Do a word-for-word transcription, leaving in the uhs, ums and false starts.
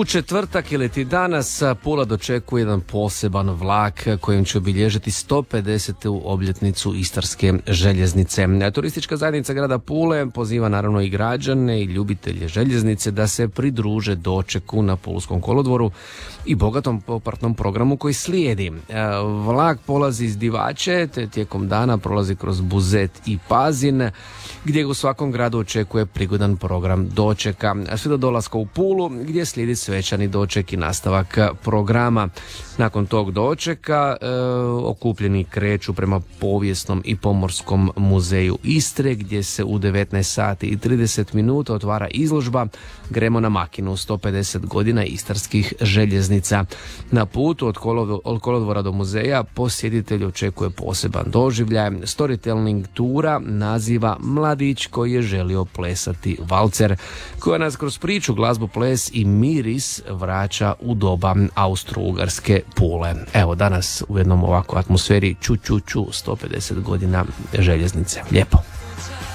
U četvrtak ili ti danas Pula dočekuje jedan poseban vlak kojim će obilježiti sto pedesetu obljetnicu Istarske željeznice. Turistička zajednica grada Pule poziva naravno i građane i ljubitelje željeznice da se pridruže dočeku na Pulskom kolodvoru i bogatom popratnom programu koji slijedi. Vlak polazi iz Divače te tijekom dana prolazi kroz Buzet i Pazin, gdje u svakom gradu očekuje prigodan program dočeka. Sve do dolaska u Pulu gdje slijedi svečani doček i nastavak programa. Nakon tog dočeka e, okupljeni kreću prema povijesnom i pomorskom muzeju Istre, gdje se u devetnaest sati i trideset minuta otvara izložba Gremo na makinu, sto pedeset godina istarskih željeznica. Na putu od, kolov, od kolodvora do muzeja posjetitelj očekuje poseban doživljaj. Storytelling tura naziva Mladić koji je želio plesati valcer, koja nas kroz priču, glazbu, ples i miris vraća u doba Austro-Ugarske Pule. Evo, danas u jednom ovako atmosferi ču ču ču sto pedeset godina željeznice. Lijepo.